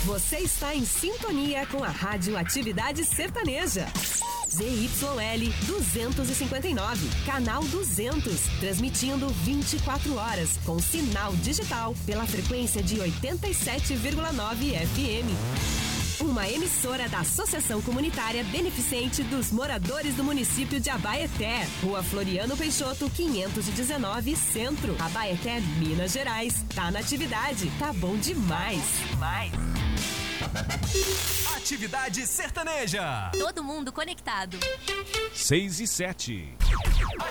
Você está em sintonia com a Rádio Atividade Sertaneja. ZYL 259, canal 200, transmitindo 24 horas, com sinal digital pela frequência de 87,9 FM. Uma emissora da Associação Comunitária Beneficente dos Moradores do Município de Abaeté, Rua Floriano Peixoto, 519, Centro, Abaeté, Minas Gerais. Tá na atividade, tá bom demais. Atividade Sertaneja. Todo mundo conectado. 6 e 7.